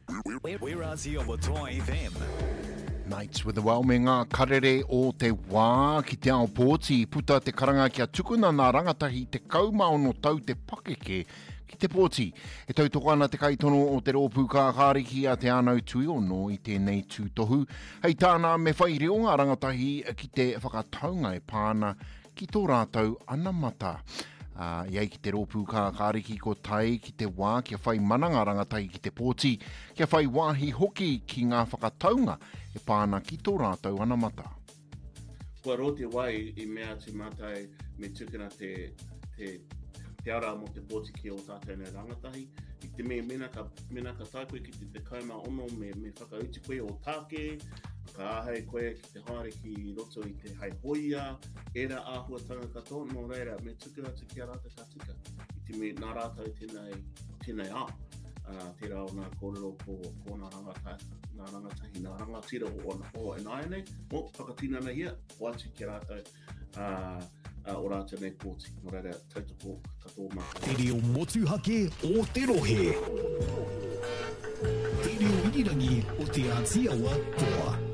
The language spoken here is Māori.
We're Aussie on Toa FM. Nights with the Wellme ngā karere o te wā ki te ao pōti puta te karanga kia tukuna nā rangatahi te kaumaono tau te pakeke ki te pōti. E tautoko ana te kaitono o te rōpū ka kāriki a te anau tui ono i tēnei tūtohu. Hei tāna me whai reo ngā rangatahi ki te whakataunga e pāna ki tō rātou anamata. Iai ki te rōpū ka kāriki ko tai ki te wā kia whai mananga rangatahi ki te pōti, kia whai wāhi hoki ki ngā whakataunga e pāna ki tō rātou anamata. Kua rote wai i mea te matai me tukuna te ara mo te pōti ki o tātou nei rangatahi. I te mena ka tai koe ki te kaima ono me whakauti koe o tāke, ka ahai koe ki te haere ki roto i te hai hoia, era āhuatanga katoa, no reira, me tukuna te kia rata ka tika. I te me nā rātou tēnei ao. Te rao nā kōrero ko nā rangatahi, nā rangatira o enai nei, o whakatinana ia, o atu ki rātou o rātou nei pōti. No reira, tautoko katoa mā. Te reo motuhake o te rohe. Te reo irirangi o te Aotearoa Toa.